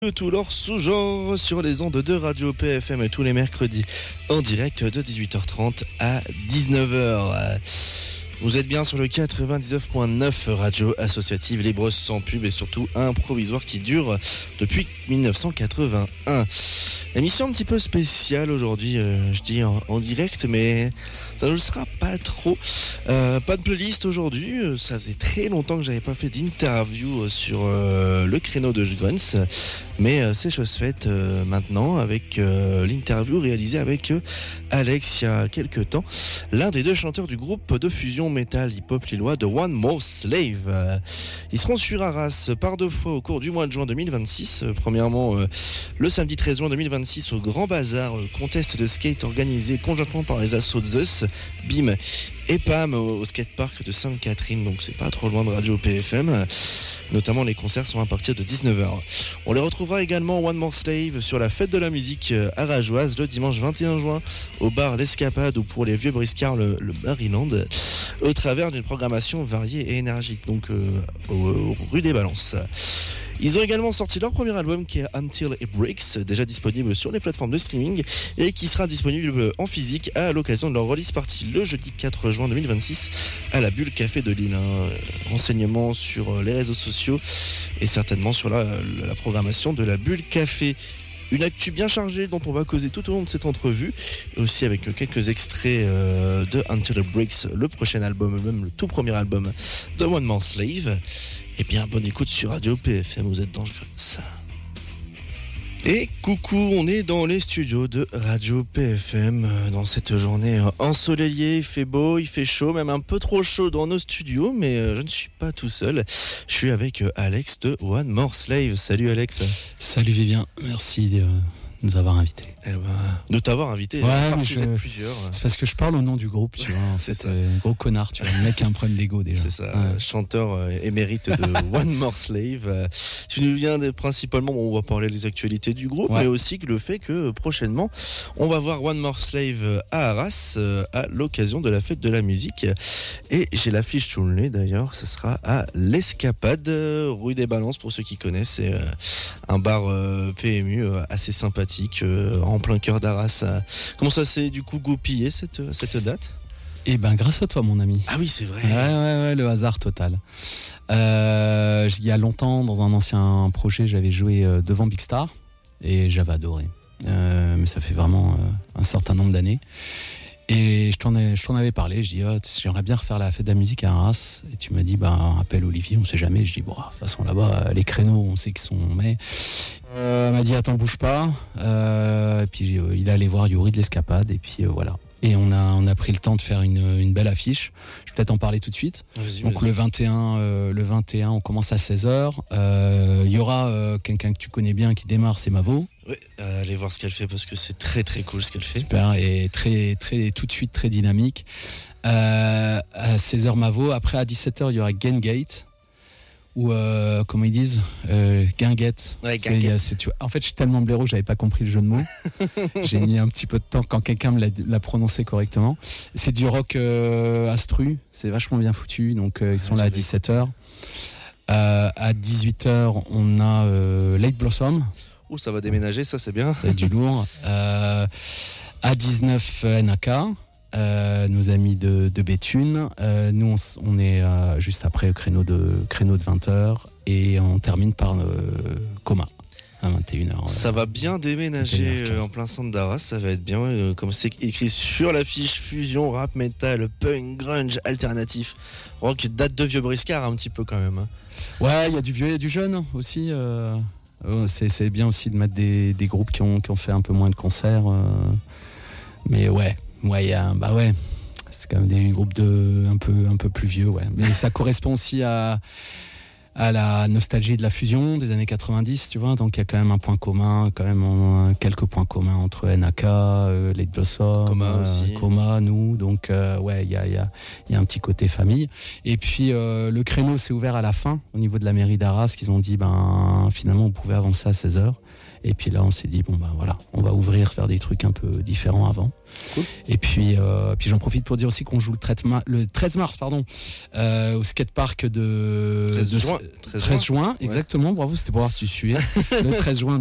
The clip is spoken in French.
De tout leur sous-genre sur les ondes de Radio PFM tous les mercredis en direct de 18h30 à 19h. Vous êtes bien sur le 99.9 Radio Associative Libre sans pub et surtout un provisoire qui dure depuis 1981. Émission un petit peu spéciale aujourd'hui, je dis en direct, mais ça ne le sera pas trop. Pas de playlist aujourd'hui, ça faisait très longtemps que j'avais pas fait d'interview sur le créneau de Gruns, mais c'est chose faite maintenant avec l'interview réalisée avec Alex il y a quelques temps, l'un des deux chanteurs du groupe de fusion metal hip-hop lillois de One More Slave. Ils seront sur Arras par deux fois au cours du mois de juin 2026. Premièrement, le samedi 13 juin 2026 au Grand Bazar, contest de skate organisé conjointement par les assos Zeus, BIM et PAM au skatepark de Sainte-Catherine, donc c'est pas trop loin de Radio PFM. Notamment les concerts sont à partir de 19h. On les retrouvera également One More Slave sur la fête de la musique arageoise le dimanche 21 juin au bar L'Escapade ou pour les vieux briscards le Maryland, au travers d'une programmation variée et énergique, donc rue des Balances. Ils ont également sorti leur premier album qui est Until It Breaks, déjà disponible sur les plateformes de streaming et qui sera disponible en physique à l'occasion de leur release party le jeudi 4 juin 2026 à la Bulle Café de Lille. Renseignements sur les réseaux sociaux et certainement sur la programmation de la Bulle Café. Une actu bien chargée dont on va causer tout au long de cette entrevue, aussi avec quelques extraits de Until It Breaks, le prochain album, même le tout premier album de One More Slave. Eh bien, bonne écoute sur Radio PFM, vous êtes dans Gruns. Et coucou, on est dans les studios de Radio PFM dans cette journée ensoleillée, il fait beau, il fait chaud, même un peu trop chaud dans nos studios, mais je ne suis pas tout seul. Je suis avec Alex de One More Slave. Salut Alex. Salut Vivien, merci de nous avoir invités. De t'avoir invité, parce que vous êtes plusieurs. C'est parce que je parle au nom du groupe, tu vois. C'est ça. Gros connard, tu vois. Le mec qui a un problème d'ego déjà. C'est ça, chanteur émérite de One More Slave. Tu nous viens principalement, on va parler des actualités du groupe, mais aussi le fait que prochainement, on va voir One More Slave à Arras à l'occasion de la fête de la musique. Et j'ai l'affiche sous le nez d'ailleurs, ce sera à l'Escapade, rue des Balances pour ceux qui connaissent. C'est un bar PMU assez sympathique en plein cœur d'Arras. Comment ça s'est du coup goupillé cette date ? Eh ben grâce à toi mon ami. Ah oui c'est vrai. Ouais, le hasard total. Il y a longtemps dans un ancien projet j'avais joué devant Big Star et j'avais adoré. Mais ça fait vraiment un certain nombre d'années. Et je t'en avais parlé, je dis j'aimerais bien refaire la fête de la musique à Arras. Et tu m'as dit appelle Olivier, on sait jamais. Je dis de toute façon là-bas les créneaux on sait qu'ils sont mais il m'a dit attends bouge pas. Et puis il est allé voir Yuri de l'Escapade et puis voilà. Et on a pris le temps de faire une belle affiche. Je vais peut-être en parler tout de suite. Donc le 21 on commence à 16h. Il y aura quelqu'un que tu connais bien qui démarre, c'est Mavo. Oui, allez voir ce qu'elle fait parce que c'est très très cool ce qu'elle fait. Super et très très tout de suite très dynamique. À 16h Mavo. Après à 17h il y aura Gengate. Ou comment ils disent guinguette. Ouais, guinguette. En fait je suis tellement blaireau que j'avais pas compris le jeu de mots. J'ai mis un petit peu de temps quand quelqu'un me l'a prononcé correctement. C'est du rock instru, c'est vachement bien foutu, donc ils sont là à 17h. À 18h on a Late Blossom. Oh ça va déménager, ça c'est bien. Du lourd. À 19 NAK. Nos amis de Béthune, nous on est juste après le créneau de 20h et on termine par Coma à 21h. Ça va bien déménager en plein centre d'Arras, ça va être bien, comme c'est écrit sur l'affiche, fusion, rap, metal, punk, grunge, alternatif, rock, date de vieux briscard un petit peu quand même. Ouais, il y a du vieux et du jeune aussi, c'est bien aussi de mettre des groupes qui ont fait un peu moins de concerts, mais ouais, c'est quand même des groupes un peu plus vieux, ouais. Mais ça correspond aussi à la nostalgie de la fusion des années 90, tu vois. Donc il y a quand même un point commun, quelques points communs entre NAK, Late Blossom, Coma, nous. Donc il y a un petit côté famille. Et puis le créneau s'est ouvert à la fin au niveau de la mairie d'Arras, qu'ils ont dit finalement on pouvait avancer à 16h. Et puis là, on s'est dit, on va ouvrir, faire des trucs un peu différents avant. Cool. Et puis j'en profite pour dire aussi qu'on joue le 13 mars, au skatepark de 13 juin, exactement, bravo, c'était pour voir si tu suivais. Le 13 juin